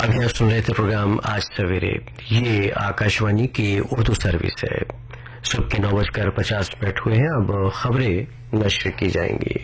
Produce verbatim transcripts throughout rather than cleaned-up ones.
ابھی آپ سن رہے تھے پروگرام آج سویرے. یہ آکاشوانی کی اردو سروس ہے. صبح کے نو بج کر پچاس منٹ ہوئے ہیں. اب خبریں نشر کی جائیں گی.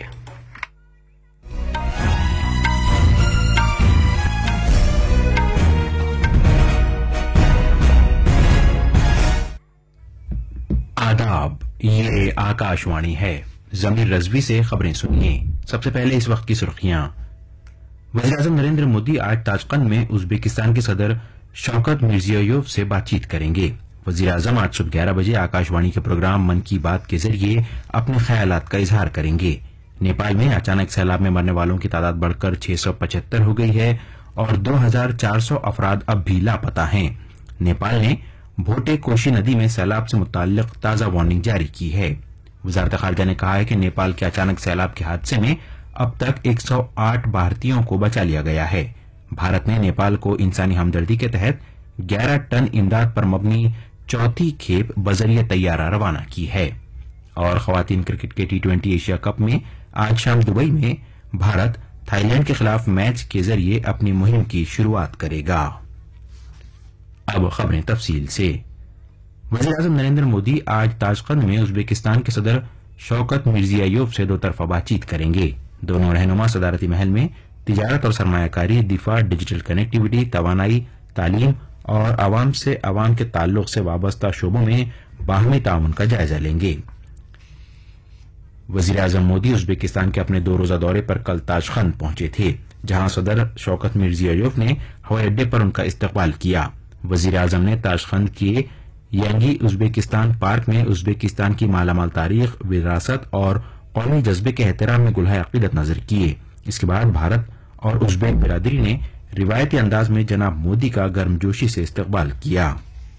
آداب، یہ آکاشوانی ہے. ضمیر رضوی سے خبریں سنیے. سب سے پہلے اس وقت کی سرخیاں. وزیراعظم نریندر مودی آج تاشقند میں ازبکستان کے صدر شوکت مرزیویف سے بات چیت کریں گے. وزیراعظم آج صبح گیارہ بجے آکاشوانی کے پروگرام من کی بات کے ذریعے اپنے خیالات کا اظہار کریں گے. نیپال میں اچانک سیلاب میں مرنے والوں کی تعداد بڑھ کر چھ سو پچہتر ہو گئی ہے اور دو ہزار چار سو افراد اب بھی لاپتہ ہیں. نیپال نے بھوٹے کوشی ندی میں سیلاب سے متعلق تازہ وارننگ جاری کی ہے. وزارت خارجہ نے کہا ہے کہ نیپال کے اچانک سیلاب کے حادثے میں اب تک ایک سو آٹھ بھارتیوں کو بچا لیا گیا ہے. بھارت نے نیپال کو انسانی ہمدردی کے تحت گیارہ ٹن امداد پر مبنی چوتھی کھیپ بذریعہ طیارہ روانہ کی ہے. اور خواتین کرکٹ کے ٹی ٹوینٹی ایشیا کپ میں آج شام دبئی میں بھارت تھائی لینڈ کے خلاف میچ کے ذریعے اپنی مہم کی شروعات کرے گا. اب خبریں تفصیل سے. وزیراعظم نریندر مودی آج تاشقند میں ازبکستان کے صدر شوکت مرزیویف سے دو طرفہ بات چیت کریں گے. دونوں رہنما صدارتی محل میں تجارت اور سرمایہ کاری، دفاع، ڈیجیٹل کنیکٹیویٹی، توانائی، تعلیم اور عوام سے عوام کے تعلق سے وابستہ شعبوں میں باہمی تعاون کا جائزہ لیں گے. وزیراعظم مودی ازبکستان کے اپنے دو روزہ دورے پر کل تاشقند پہنچے تھے، جہاں صدر شوکت مرزیویف نے ہوائی اڈے پر ان کا استقبال کیا. وزیراعظم نے تاشقند کے ینگی ازبکستان پارک میں ازبکستان کی مالا مال تاریخ، وراثت اور قومی جذبے کے احترام میں گلہائے عقیدت نظر کیے. اس کے بعد بھارت اور ازبیک برادری نے روایتی انداز میں جناب مودی کا گرمجوشی سے استقبال کیا.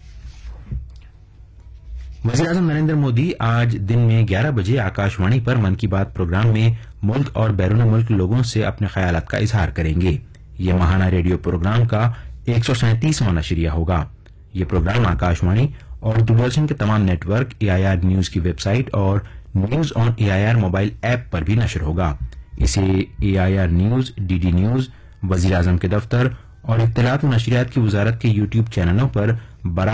وزیراعظم نریندر مودی آج دن میں گیارہ بجے آکاشوانی پر من کی بات پروگرام میں ملک اور بیرون ملک لوگوں سے اپنے خیالات کا اظہار کریں گے. یہ ماہانہ ریڈیو پروگرام کا ایک سو سینتیسواں نشریہ ہوگا. یہ پروگرام آکاشوانی اور دوردرشن کے تمام net work, a I R news کی ویب سائٹ اور news on a I R mobile app پر بھی نشر ہوگا. اسے اے I R news, D D news, وزیراعظم کے دفتر اور اطلاعات و نشریات کی وزارت کے یوٹیوب چینلوں پر برابر